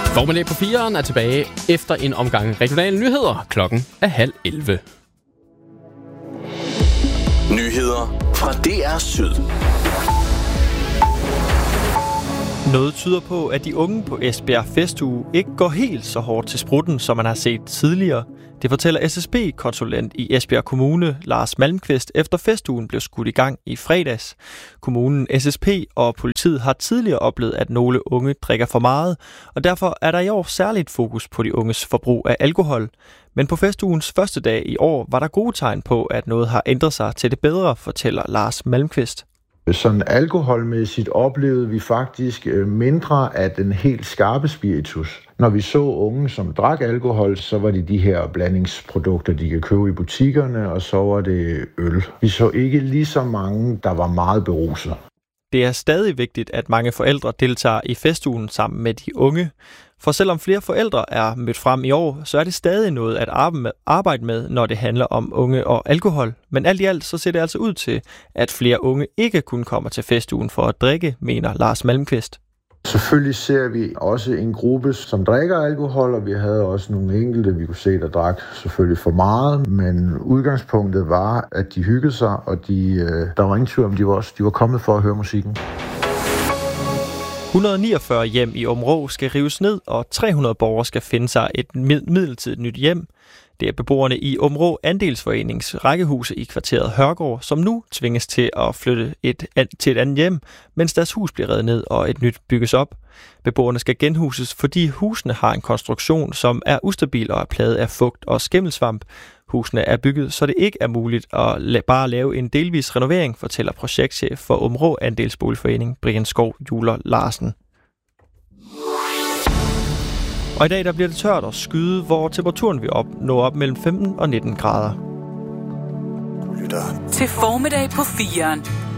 Formiddag på 4'eren er tilbage efter en omgang regionale nyheder. Klokken er 10:30. Nyheder fra DR Syd. Noget tyder på, at de unge på Esbjerg Festuge ikke går helt så hårdt til sprutten, som man har set tidligere. Det fortæller SSB-konsulent i Esbjerg Kommune, Lars Malmqvist, efter festugen blev skudt i gang i fredags. Kommunen, SSP og politiet har tidligere oplevet, at nogle unge drikker for meget, og derfor er der i år særligt fokus på de unges forbrug af alkohol. Men på festugens første dag i år var der gode tegn på, at noget har ændret sig til det bedre, fortæller Lars Malmqvist. Sådan alkoholmæssigt oplevede vi faktisk mindre af den helt skarpe spiritus. Når vi så unge, som drak alkohol, så var det de her blandingsprodukter, de kan købe i butikkerne, og så var det øl. Vi så ikke lige så mange, der var meget beruset. Det er stadig vigtigt, at mange forældre deltager i festugen sammen med de unge. For selvom flere forældre er mødt frem i år, så er det stadig noget at arbejde med, når det handler om unge og alkohol. Men alt i alt så ser det altså ud til, at flere unge ikke kun kommer til festugen for at drikke, mener Lars Malmqvist. Selvfølgelig ser vi også en gruppe, som drikker alkohol, og vi havde også nogle enkelte, vi kunne se, der drak selvfølgelig for meget. Men udgangspunktet var, at de hyggede sig, og der var ingen tvivl om, de var kommet for at høre musikken. 149 hjem i Aabenraa skal rives ned, og 300 borgere skal finde sig et midlertidigt nyt hjem. Det er beboerne i Aabenraa Andelsforenings rækkehuse i kvarteret Hørgård, som nu tvinges til at flytte til et andet hjem, mens deres hus bliver revet ned og et nyt bygges op. Beboerne skal genhuses, fordi husene har en konstruktion, som er ustabil og er plaget af fugt og skimmelsvamp. Husene er bygget, så det ikke er muligt at bare lave en delvis renovering, fortæller projektchef for Aabenraa Andelsboligforening, Brian Skov Juler Larsen. Og i dag der bliver det tørt og skyde, hvor temperaturen vil nå op mellem 15 og 19 grader. Lytter til Formiddag på 4'eren.